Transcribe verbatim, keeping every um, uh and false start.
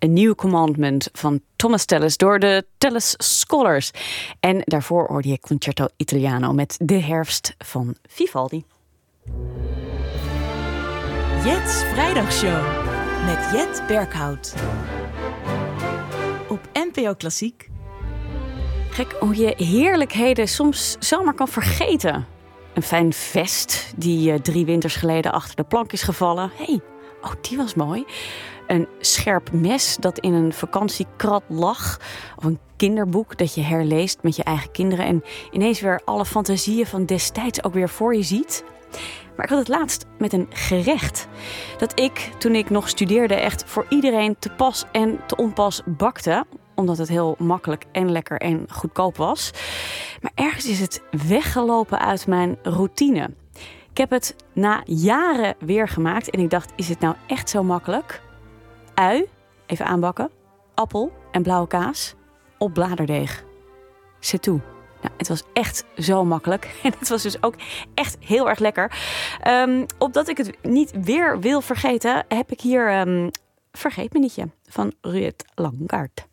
A New Commandment van Thomas Tallis door de Tallis Scholars. En daarvoor hoorde je Concerto Italiano met De Herfst van Vivaldi. Jet's Vrijdagshow met Jet Berghout. Op N P O Klassiek. Gek hoe je heerlijkheden soms zomaar kan vergeten. Een fijn vest die uh, drie winters geleden achter de plank is gevallen. Hé, hey, oh, die was mooi. Een scherp mes dat in een vakantiekrat lag. Of een kinderboek dat je herleest met je eigen kinderen. En ineens weer alle fantasieën van destijds ook weer voor je ziet. Maar ik had het laatst met een gerecht. Dat ik, toen ik nog studeerde, echt voor iedereen te pas en te onpas bakte. Omdat het heel makkelijk en lekker en goedkoop was. Maar ergens is het weggelopen uit mijn routine. Ik heb het na jaren weer gemaakt. En ik dacht, is het nou echt zo makkelijk? Ui, even aanbakken. Appel en blauwe kaas op bladerdeeg. C'est tout. Nou, het was echt zo makkelijk. En het was dus ook echt heel erg lekker. Um, opdat ik het niet weer wil vergeten, heb ik hier um, Vergeet me nietje van Ruud Langaert.